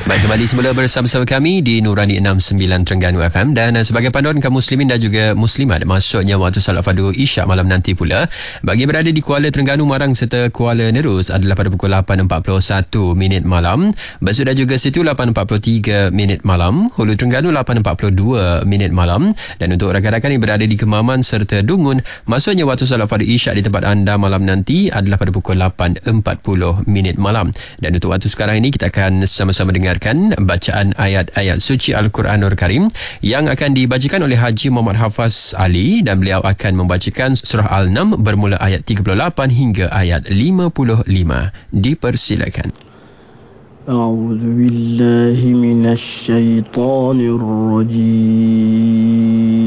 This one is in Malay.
Baik, kembali semula bersama-sama kami di Nurani 69 Terengganu FM. Dan sebagai panduan kaum muslimin dan juga muslimat, maksudnya waktu salat fardu Isyak malam nanti pula, bagi berada di Kuala Terengganu, Marang serta Kuala Nerus adalah pada pukul 8.41 malam. Besut dan juga Situ 8.43 malam. Hulu Terengganu 8.42 malam. Dan untuk rakan-rakan yang berada di Kemaman serta Dungun, maksudnya waktu salat fardu Isyak di tempat anda malam nanti adalah pada pukul 8.40 malam. Dan untuk waktu sekarang ini kita akan sama-sama dengarkan bacaan ayat-ayat suci Al-Quranul Karim yang akan dibacakan oleh Haji Muhammad Hafaz Ali, dan beliau akan membacakan surah Al-Nam bermula ayat 38 hingga ayat 55. Dipersilakan. A'udzu billahi minasy syaithanir rajim.